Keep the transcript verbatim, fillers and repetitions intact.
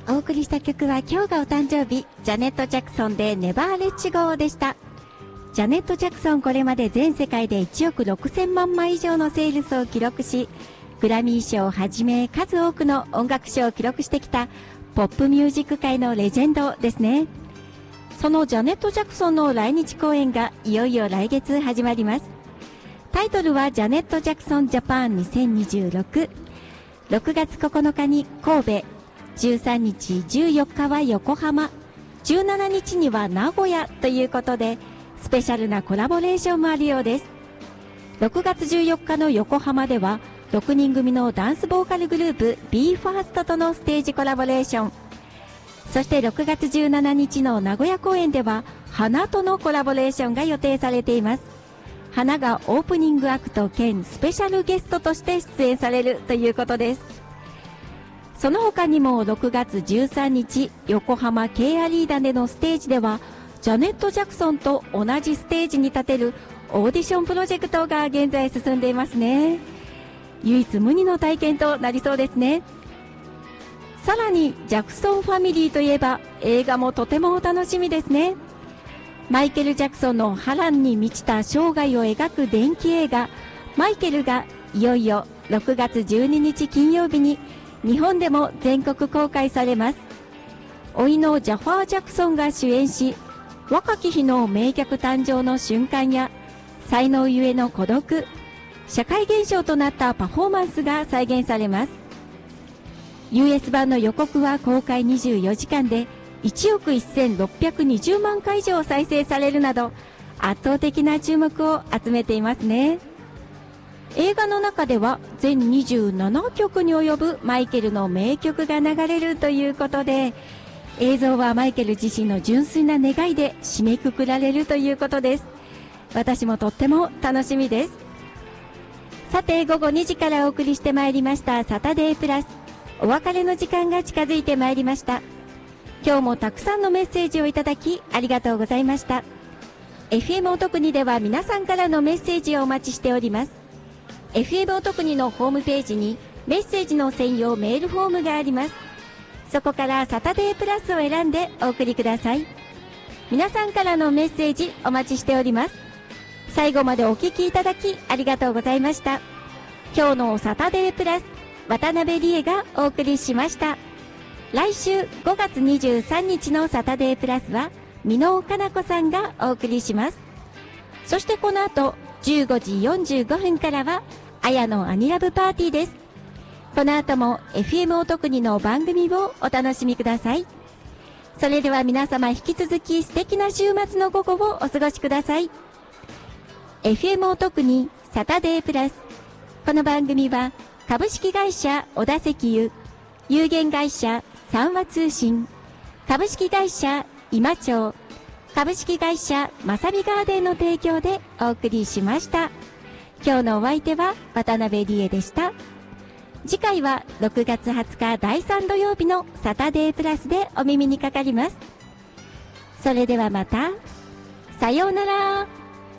お送りした曲は今日がお誕生日、ジャネット・ジャクソンでネバーレッチゴーでした。ジャネット・ジャクソン、これまで全世界でいちおくろくせんまんまい以上のセールスを記録し、グラミー賞をはじめ数多くの音楽賞を記録してきたポップミュージック界のレジェンドですね。そのジャネット・ジャクソンの来日公演がいよいよ来月始まります。タイトルはジャネット・ジャクソン・ジャパンにせんにじゅうろく。ろくがつここのかに神戸、じゅうさんにちじゅうよっかは横浜、じゅうしちにちには名古屋ということで、スペシャルなコラボレーションもあるようです。ろくがつじゅうよっかの横浜ではろくにん組のダンスボーカルグループ ビーファースト とのステージコラボレーション、そしてろくがつじゅうしちにちの名古屋公演では花とのコラボレーションが予定されています。花がオープニングアクト兼スペシャルゲストとして出演されるということです。その他にもろくがつじゅうさんにち横浜 K アリーナでのステージではジャネット・ジャクソンと同じステージに立てるオーディションプロジェクトが現在進んでいますね。唯一無二の体験となりそうですね。さらにジャクソンファミリーといえば映画もとても楽しみですね。マイケル・ジャクソンの波乱に満ちた生涯を描く伝記映画マイケルがいよいよろくがつじゅうににち金曜日に日本でも全国公開されます。甥のジャファー・ジャクソンが主演し、若き日の名客誕生の瞬間や才能ゆえの孤独、社会現象となったパフォーマンスが再現されます。 ユーエス 版の予告は公開にじゅうよじかんでいちおくせんろっぴゃくにじゅうまんかい以上再生されるなど圧倒的な注目を集めていますね。映画の中では全にじゅうななきょくに及ぶマイケルの名曲が流れるということで、映像はマイケル自身の純粋な願いで締めくくられるということです。私もとっても楽しみです。さて、ごごにじからお送りしてまいりましたサタデープラス、お別れの時間が近づいてまいりました。今日もたくさんのメッセージをいただきありがとうございました。 エフエム おとくにでは皆さんからのメッセージをお待ちしております。 エフエム おとくにのホームページにメッセージの専用メールフォームがあります。そこからサタデープラスを選んでお送りください。皆さんからのメッセージお待ちしております。最後までお聞きいただきありがとうございました。今日のサタデープラス、渡辺理恵がお送りしました。来週ごがつにじゅうさんにちのサタデープラスは箕尾かな子さんがお送りします。そしてこの後じゅうごじよんじゅうごふんからはあやのアニラブパーティーです。この後も エフエム おとくにの番組をお楽しみください。それでは皆様引き続き素敵な週末の午後をお過ごしください。 エフエム おとくにサタデープラス、この番組は株式会社小田石油、有限会社三和通信、株式会社今町、株式会社まさびガーデンの提供でお送りしました。今日のお相手は渡辺理恵でした。次回はろくがつはつかだいさん土曜日のサタデープラスでお耳にかかります。それではまた。さようなら。